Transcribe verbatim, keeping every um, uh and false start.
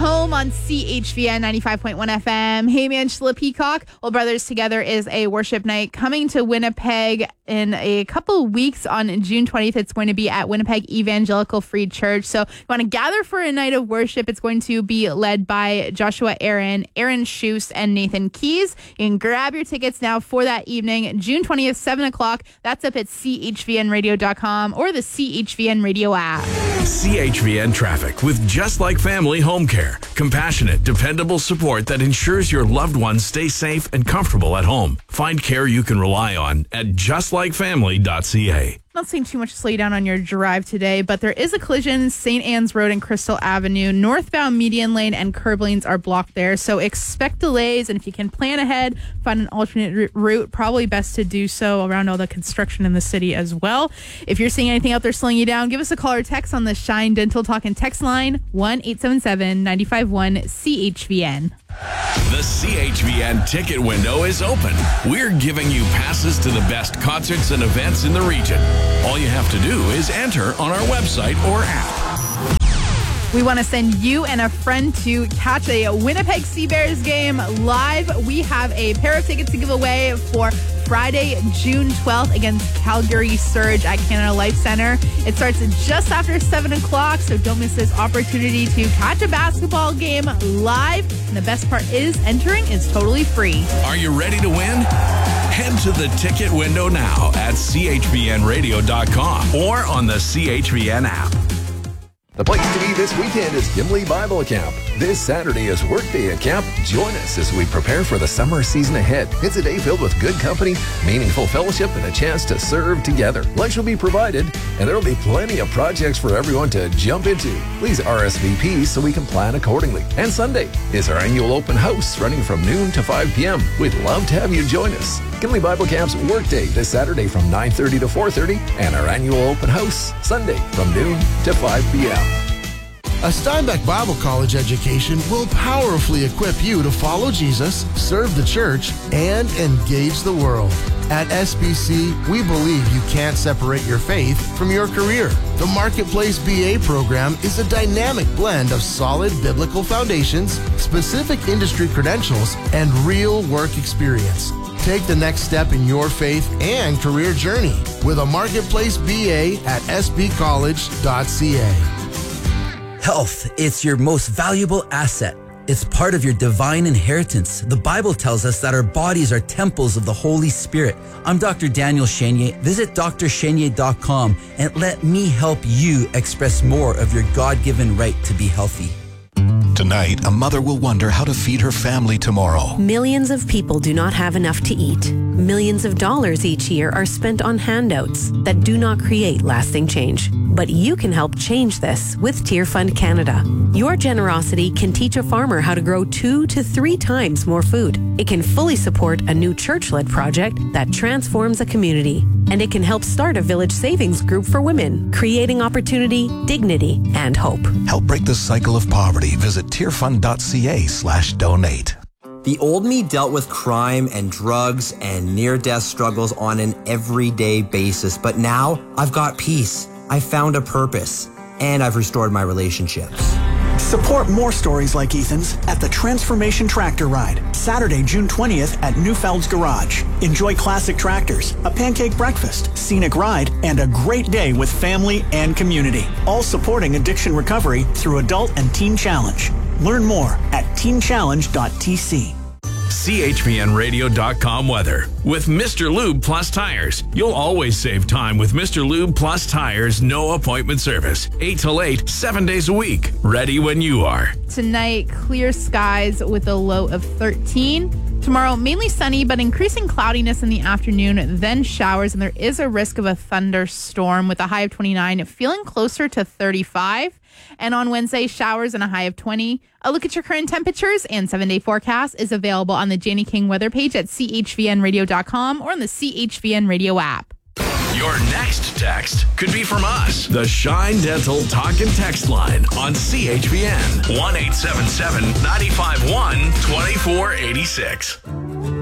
home on C H V N ninety-five point one F M. Hey, man, Angela Peacock. Well, Brothers Together is a worship night coming to Winnipeg in a couple weeks on June twentieth. It's going to be at Winnipeg Evangelical Free Church. So you want to gather for a night of worship. It's going to be led by Joshua Aaron, Aaron Schuse, and Nathan Keys. You can grab your tickets now for that evening, June twentieth, seven o'clock. That's up at C H V N radio dot com or the C H V N Radio app. C H V N Traffic with Just Like Family Home Care. Compassionate, dependable support that ensures your loved ones stay safe and comfortable at home. Find care you can rely on at just like family dot c a. Not seeing too much to slow you down on your drive today, but there is a collision. Saint Anne's Road and Crystal Avenue, northbound median lane and curb lanes are blocked there. So expect delays, and if you can plan ahead, find an alternate r- route. Probably best to do so around all the construction in the city as well. If you're seeing anything out there slowing you down, give us a call or text on the Shine Dental Talk and text line one eight seven seven, nine five one, C H V N. The C H V N ticket window is open. We're giving you passes to the best concerts and events in the region. All you have to do is enter on our website or app. We want to send you and a friend to catch a Winnipeg Sea Bears game live. We have a pair of tickets to give away for Friday, June twelfth against Calgary Surge at Canada Life Center. It starts just after seven o'clock, so don't miss this opportunity to catch a basketball game live. And the best part is entering is totally free. Are you ready to win? Head to the ticket window now at C H V N radio dot com or on the C H V N app. The place to be this weekend is Gimli Bible Camp. This Saturday is Workday at Camp. Join us as we prepare for the summer season ahead. It's a day filled with good company, meaningful fellowship, and a chance to serve together. Lunch will be provided, and there will be plenty of projects for everyone to jump into. Please R S V P so we can plan accordingly. And Sunday is our annual open house running from noon to five p.m. We'd love to have you join us. Gimli Bible Camp's Workday this Saturday from nine thirty to four thirty, and our annual open house Sunday from noon to five p.m. A Steinbeck Bible College education will powerfully equip you to follow Jesus, serve the church, and engage the world. At S B C, we believe you can't separate your faith from your career. The Marketplace B A program is a dynamic blend of solid biblical foundations, specific industry credentials, and real work experience. Take the next step in your faith and career journey with a Marketplace B A at s b college dot c a. Health, it's your most valuable asset. It's part of your divine inheritance. The Bible tells us that our bodies are temples of the Holy Spirit. I'm Doctor Daniel Chenier. Visit d r chenier dot com and let me help you express more of your God-given right to be healthy. Tonight, a mother will wonder how to feed her family tomorrow. Millions of people do not have enough to eat. Millions of dollars each year are spent on handouts that do not create lasting change. But you can help change this with Tear Fund Canada. Your generosity can teach a farmer how to grow two to three times more food. It can fully support a new church-led project that transforms a community. And it can help start a village savings group for women, creating opportunity, dignity, and hope. Help break the cycle of poverty. Visit tearfund dot c a slash donate. The old me dealt with crime and drugs and near-death struggles on an everyday basis, but now I've got peace. I found a purpose, and I've restored my relationships. Support more stories like Ethan's at the Transformation Tractor Ride, Saturday, June twentieth at Newfeld's Garage. Enjoy classic tractors, a pancake breakfast, scenic ride, and a great day with family and community. All supporting addiction recovery through Adult and Teen Challenge. Learn more at teen challenge dot t c. C H V N radio dot com weather. With Mister Lube Plus Tires, you'll always save time with Mister Lube Plus Tires no appointment service. eight till eight, seven days a week. Ready when you are. Tonight, clear skies with a low of thirteen. Tomorrow, mainly sunny, but increasing cloudiness in the afternoon, then showers, and there is a risk of a thunderstorm with a high of twenty-nine, feeling closer to thirty-five. And on Wednesday, showers and a high of twenty. A look at your current temperatures and seven-day forecast is available on the Janie King weather page at c h v n radio dot com or on the C H V N radio app. Your next text could be from us. The Shine Dental Talk and Text line on C H V N. one eight seven seven, nine five one, two four eight six.